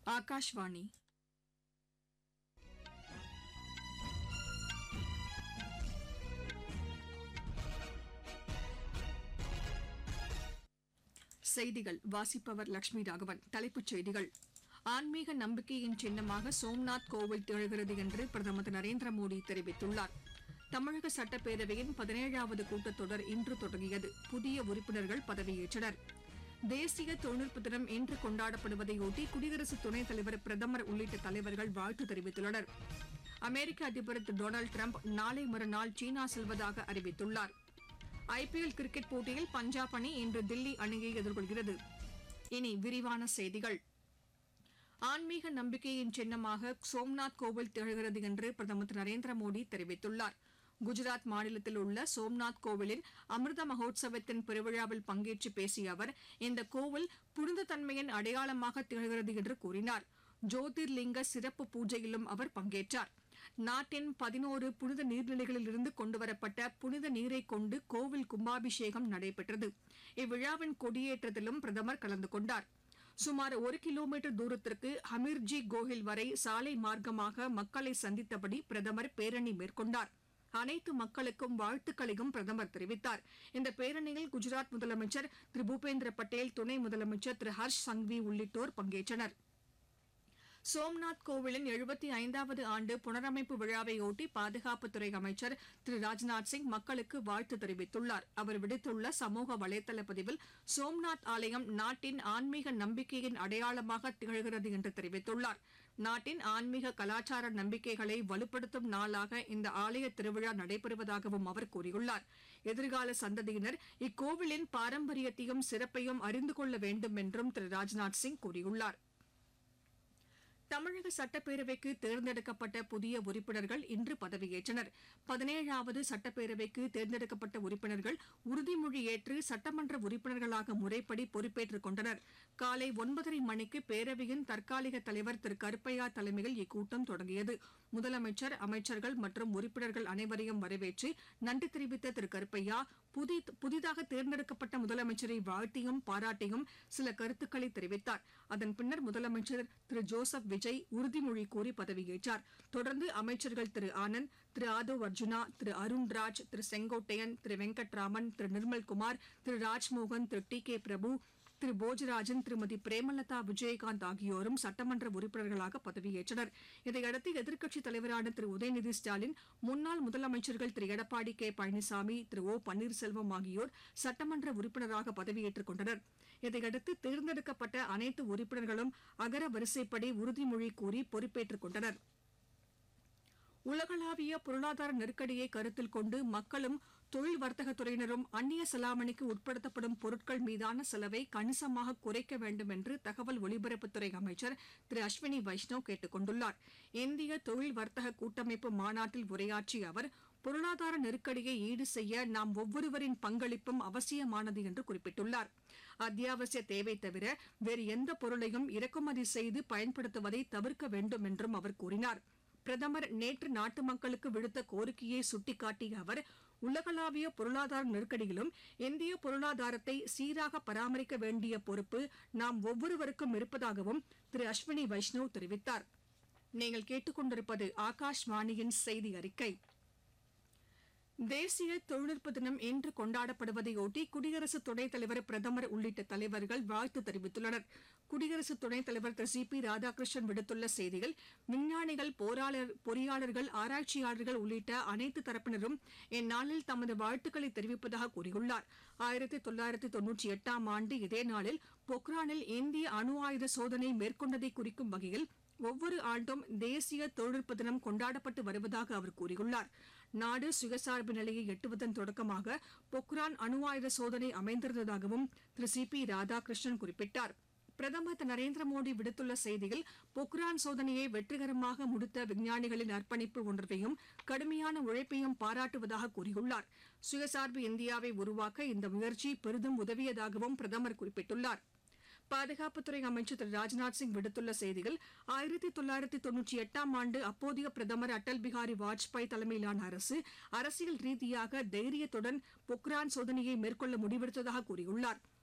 ஆகாஷ்வாணி. செய்திகள் வாசிப்பவர் லட்சுமி ராகவன். தலைப்புச் செய்திகள்: ஆன்மீக நம்பிக்கையின் சின்னமாக சோம்நாத் கோவில் திகழ்கிறது என்று பிரதமர் திரு நரேந்திர மோடி தெரிவித்துள்ளார். தமிழக சட்டப்பேரவையின் 17வது கூட்டத்தொடர் இன்று தொடங்கியது. புதிய உறுப்பினர்கள் பதவியேற்றனர். தேசிய தொழில்நுட்ப தினம் இன்று கொண்டாடப்படுவதையொட்டி குடியரசு துணைத் தலைவர், பிரதமர் உள்ளிட்ட தலைவர்கள் வாழ்த்து தெரிவித்துள்ளனர். அமெரிக்க அதிபர் திரு டொனால்டு டிரம்ப் நாளை மறுநாள் சீனா செல்வதாக அறிவித்துள்ளார். ஐபிஎல் கிரிக்கெட் போட்டியில் பஞ்சாப் அணி இன்று தில்லி அணியை எதிர்கொள்கிறது. இனி விரிவான செய்திகள். ஆன்மீக நம்பிக்கையின் சின்னமாக சோம்நாத் கோவில் திகழ்கிறது என்று பிரதமர் திரு நரேந்திர மோடி தெரிவித்துள்ளார். குஜராத் மாநிலத்தில் உள்ள சோம்நாத் கோவிலின் அமிர்த மகோத்சவத்தின் பெருவிழாவில் பங்கேற்று பேசிய அவர், இந்த கோவில் புனித தன்மையின் அடையாளமாக திகழ்கிறது என்று கூறினார். ஜோதிர்லிங்க சிறப்பு பூஜையிலும் அவர் பங்கேற்றார். நாட்டின் 11 புனித நீர்நிலைகளில் இருந்து கொண்டுவரப்பட்ட புனித நீரை கொண்டு கோவில் கும்பாபிஷேகம் நடைபெற்றது. இவ்விழாவின் கொடியேற்றத்திலும் பிரதமர் கலந்து கொண்டார். சுமார் 1 கிலோமீட்டர் தூரத்திற்கு ஹமீர்ஜி கோஹில் வரை சாலை மார்க்கமாக மக்களை சந்தித்தபடி பிரதமர் பேரணி மேற்கொண்டார். அனைத்து மக்களுக்கும் வாழ்த்துக்களையும் பிரதமர் தெரிவித்தார். இந்த பேரணியில் குஜராத் முதலமைச்சர் திரு பூபேந்திர பட்டேல், துணை முதலமைச்சர் திரு ஹர்ஷ் சங்வி உள்ளிட்டோர் பங்கேற்றனர். சோம்நாத் கோவிலின் 75வது ஆண்டு புனரமைப்பு விழாவையொட்டி பாதுகாப்புத்துறை அமைச்சர் திரு ராஜ்நாத் சிங் மக்களுக்கு வாழ்த்து தெரிவித்துள்ளார். அவர் விடுத்துள்ள சமூக வலைதள பதிவில், சோம்நாத் ஆலயம் நாட்டின் ஆன்மீக நம்பிக்கையின் அடையாளமாக திகழ்கிறது என்று தெரிவித்துள்ளார். நாட்டின் ஆன்மீக கலாச்சார நம்பிக்கைகளை வலுப்படுத்தும் நாளாக இந்த ஆலய திருவிழா நடைபெறுவதாகவும் அவர் கூறியுள்ளார். எதிர்கால சந்ததியினர் இக்கோவிலின் பாரம்பரியத்தையும் சிறப்பையும் அறிந்து கொள்ள வேண்டும் என்றும் திரு ராஜ்நாத் சிங் கூறியுள்ளார். தமிழக சட்டப்பேரவைக்கு தேர்ந்தெடுக்கப்பட்ட புதிய உறுப்பினர்கள் இன்று பதவியேற்றனர். 17வது சட்டப்பேரவைக்கு தேர்ந்தெடுக்கப்பட்ட உறுப்பினர்கள் உறுதிமொழி ஏற்று சட்டமன்ற உறுப்பினர்களாக முறைப்படி பொறுப்பேற்றுக் கொண்டனர். காலை 9:30 மணிக்கு பேரவையின் தற்காலிக தலைவர் திரு கருப்பையா தலைமையில் இக்கூட்டம் தொடங்கியது. முதலமைச்சர், அமைச்சர்கள் மற்றும் உறுப்பினர்கள் அனைவரையும் வரவேற்று நன்றி தெரிவித்த திரு கருப்பையா, புதிதாக தேர்ந்தெடுக்கப்பட்ட முதலமைச்சரை வாழ்த்தியும் பாராட்டியும் சில கருத்துக்களை தெரிவித்தார். அதன் பின்னர் முதலமைச்சர் திரு ஜோசப் விஜய் உறுதிமொழி கூறி பதவியேற்றார். தொடர்ந்து அமைச்சர்கள் திரு ஆனந்த், திரு ஆதவ் அர்ஜுனா, திரு அருண்ராஜ், திரு செங்கோட்டையன், திரு வெங்கட்ராமன், திரு நிர்மல்குமார், திரு ராஜ்மோகன், திரு டி கே பிரபு, திரு போஜராஜன், திருமதி பிரேமலதா விஜயகாந்த் ஆகியோரும் சட்டமன்ற உறுப்பினர்களாக பதவியேற்றனர். இதையடுத்து எதிர்க்கட்சித் தலைவரான திரு உதயநிதி ஸ்டாலின், முன்னாள் முதலமைச்சர்கள் திரு எடப்பாடி கே பழனிசாமி, திரு ஓ பன்னீர்செல்வம் ஆகியோர் சட்டமன்ற உறுப்பினராக பதவியேற்றுக் கொண்டனர். இதையடுத்து தேர்ந்தெடுக்கப்பட்ட அனைத்து உறுப்பினர்களும் அகர வரிசைப்படி உறுதிமொழி கூறி பொறுப்பேற்றுக் கொண்டனர். உலகளாவிய பொருளாதார நெருக்கடியை கருத்தில் கொண்டு மக்களும் தொழில் வர்த்தகத்துறையினரும் அந்நிய செலாவணிக்கு உட்படுத்தப்படும் பொருட்கள் மீதான செலவை கணிசமாக குறைக்க வேண்டும் என்று தகவல் ஒலிபரப்புத்துறை அமைச்சர் திரு அஸ்வினி வைஷ்ணவ் கேட்டுக் கொண்டுள்ளார். இந்திய தொழில் வர்த்தக கூட்டமைப்பு மாநாட்டில் உரையாற்றிய அவர், பொருளாதார நெருக்கடியை ஈடு செய்ய நாம் ஒவ்வொருவரின் பங்களிப்பும் அவசியமானது என்று குறிப்பிட்டுள்ளார். அத்தியாவசிய தேவை தவிர வேறு எந்த பொருளையும் இறக்குமதி செய்து பயன்படுத்துவதை தவிர்க்க வேண்டும் என்றும் அவர் கூறினார். பிரதமர் நேற்று நாட்டு மக்களுக்கு விடுத்த கோரிக்கையை சுட்டிக்காட்டிய அவர், உலகளாவிய பொருளாதார நெருக்கடியிலும் இந்திய பொருளாதாரத்தை சீராக பராமரிக்க வேண்டிய பொறுப்பு நாம் ஒவ்வொருவருக்கும் இருப்பதாகவும் திரு அஸ்வினி வைஷ்ணவ் தெரிவித்தார். நீங்கள் கேட்டுக்கொண்டிருப்பது ஆகாஷ்வாணியின் செய்தி அறிக்கை. தேசிய தொழில்நுட்ப தினம் இன்று கொண்டாடப்படுவதையொட்டி குடியரசு துணைத் தலைவர், பிரதமர் உள்ளிட்ட தலைவர்கள் வாழ்த்து தெரிவித்துள்ளனர். குடியரசு துணைத் தலைவர் திரு சி பி ராதாகிருஷ்ணன் விடுத்துள்ள செய்தியில், விஞ்ஞானிகள், பொறியாளர்கள், ஆராய்ச்சியாளர்கள் உள்ளிட்ட அனைத்து தரப்பினரும் இந்நாளில் தமது வாழ்த்துக்களை தெரிவிப்பதாக கூறியுள்ளார். 1998ஆம் ஆண்டு இதே நாளில் பொக்ரானில் இந்திய அணு ஆயுத சோதனை மேற்கொண்டதை குறிக்கும் வகையில் ஒவ்வொரு ஆண்டும் தேசிய தொழில்நுட்ப தினம் கொண்டாடப்பட்டு வருவதாக அவர் கூறியுள்ளார். நாடு சுயசார்பு நிலையை எட்டுவதன் தொடக்கமாக பொக்ரான் அணு ஆயுத சோதனை அமைந்திருந்ததாகவும் திரு சி பி ராதாகிருஷ்ணன் குறிப்பிட்டார். பிரதமர் திரு நரேந்திர மோடி விடுத்துள்ள செய்தியில், பொக்ரான் சோதனையை வெற்றிகரமாக முடித்த விஞ்ஞானிகளின் அர்ப்பணிப்பு உணர்வையும் கடுமையான உழைப்பையும் பாராட்டுவதாக கூறியுள்ளார். சுயசார்பு இந்தியாவை உருவாக்க இந்த முயற்சி பெரிதும் உதவியதாகவும் பிரதமர் குறிப்பிட்டுள்ளார். பாதுகாப்புத்துறை அமைச்சர் திரு ராஜ்நாத் சிங் விடுத்துள்ள செய்தியில், 1998ஆம் ஆண்டு அப்போதைய பிரதமர் அடல் பிகாரி வாஜ்பாய் தலைமையிலான அரசு அரசியல் ரீதியாக தைரியத்துடன் பொக்ரான் சோதனையை மேற்கொள்ள முடிவெடுத்ததாக கூறியுள்ளார்.